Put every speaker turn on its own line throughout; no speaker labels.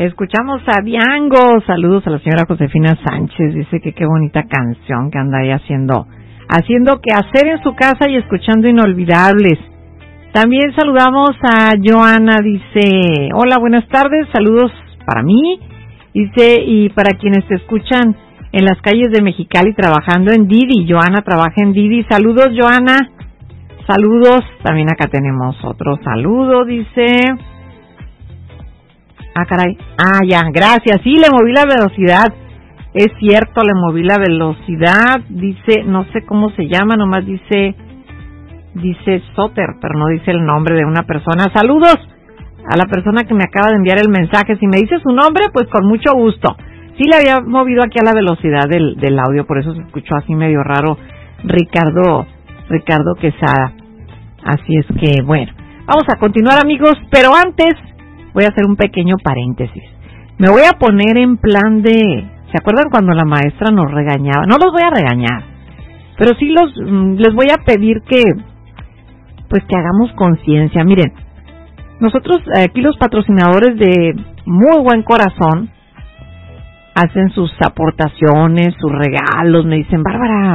Escuchamos a Diango. Saludos a la señora Josefina Sánchez. Dice que qué bonita canción que anda ahí haciendo quehacer en su casa y escuchando inolvidables. También saludamos a Joana. Dice, hola, buenas tardes. Saludos para mí. Dice, y para quienes te escuchan en las calles de Mexicali trabajando en Didi. Joana trabaja en Didi. Saludos, Joana. Saludos. También acá tenemos otro saludo. Dice... Ah, caray. Ah, ya, gracias. Sí, le moví la velocidad. Es cierto, le moví la velocidad. Dice, no sé cómo se llama, nomás dice Soter, pero no dice el nombre de una persona. Saludos a la persona que me acaba de enviar el mensaje. Si me dice su nombre, pues con mucho gusto. Sí, le había movido aquí a la velocidad del audio, por eso se escuchó así medio raro Ricardo Quesada. Así es que, bueno, vamos a continuar, amigos, pero antes... voy a hacer un pequeño paréntesis. Me voy a poner en plan de... ¿Se acuerdan cuando la maestra nos regañaba? No los voy a regañar, pero sí les voy a pedir que hagamos conciencia. Miren, nosotros aquí los patrocinadores de muy buen corazón hacen sus aportaciones, sus regalos. Me dicen, Bárbara,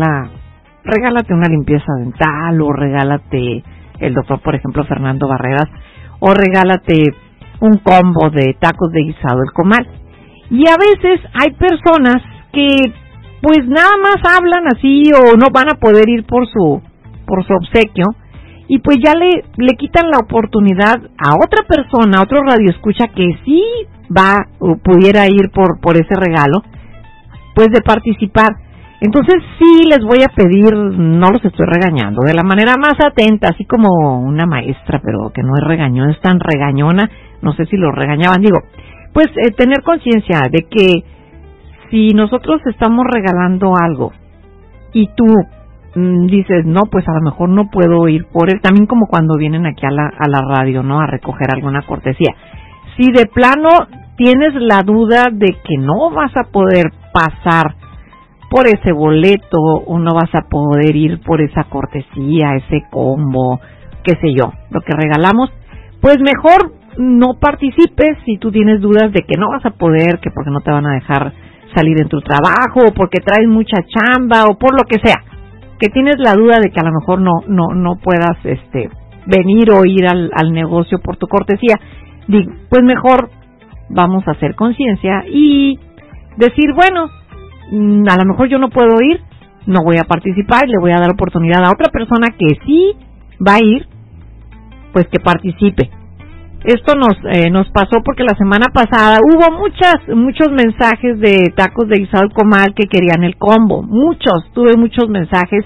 regálate una limpieza dental, o regálate el doctor, por ejemplo, Fernando Barreras, o regálate un combo de tacos de guisado El Comal. Y a veces hay personas que pues nada más hablan así o no van a poder ir por su obsequio y pues ya le quitan la oportunidad a otra persona, a otro radioescucha que sí va o pudiera ir por ese regalo, pues de participar. Entonces sí les voy a pedir, no los estoy regañando, de la manera más atenta, así como una maestra, pero que no es regañona, es tan regañona, no sé si lo regañaban, digo, pues tener conciencia de que si nosotros estamos regalando algo y tú dices, no, pues a lo mejor no puedo ir por él, también como cuando vienen aquí a la radio, ¿no?, a recoger alguna cortesía. Si de plano tienes la duda de que no vas a poder pasar por ese boleto o no vas a poder ir por esa cortesía, ese combo, qué sé yo, lo que regalamos, pues mejor no participes si tú tienes dudas de que no vas a poder, que porque no te van a dejar salir en tu trabajo, o porque traes mucha chamba, o por lo que sea, que tienes la duda de que a lo mejor no puedas venir o ir al negocio por tu cortesía. Digo, pues mejor vamos a hacer conciencia y decir, bueno, a lo mejor yo no puedo ir, no voy a participar, le voy a dar oportunidad a otra persona que sí va a ir, pues que participe. Esto nos pasó porque la semana pasada hubo muchos mensajes de tacos de guisado El Comal que querían el combo, tuve muchos mensajes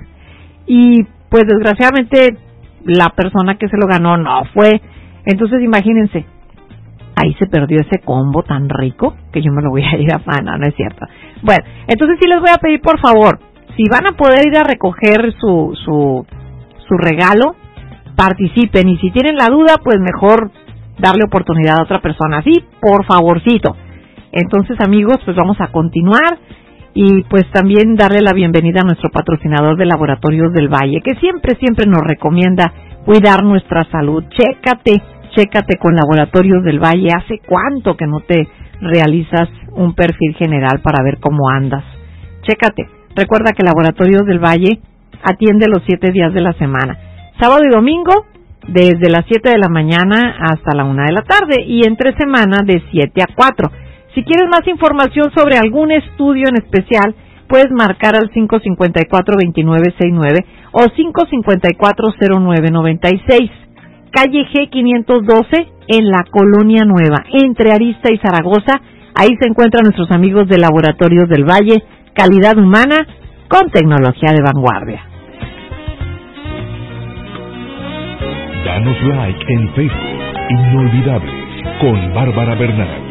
y pues desgraciadamente la persona que se lo ganó no fue. Entonces imagínense, ahí se perdió ese combo tan rico que yo me lo voy a ir a afanar, no es cierto. Bueno, entonces sí les voy a pedir, por favor, si van a poder ir a recoger su regalo, participen, y si tienen la duda, pues mejor darle oportunidad a otra persona, así, por favorcito. Entonces, amigos, pues vamos a continuar y pues también darle la bienvenida a nuestro patrocinador de Laboratorios del Valle, que siempre nos recomienda cuidar nuestra salud. Chécate con Laboratorios del Valle. ¿Hace cuánto que no te realizas un perfil general para ver cómo andas? Chécate. Recuerda que Laboratorios del Valle atiende los 7 días de la semana, sábado y domingo, desde las 7 de la mañana hasta la 1 de la tarde, y entre semana de 7 a 4. Si quieres más información sobre algún estudio en especial, puedes marcar al 554-2969 o 554-0996. Calle G 512 en la Colonia Nueva, entre Arista y Zaragoza. Ahí se encuentran nuestros amigos de Laboratorios del Valle, calidad humana con tecnología de vanguardia.
Danos like en Facebook, Inolvidables, con Bárbara Bernal.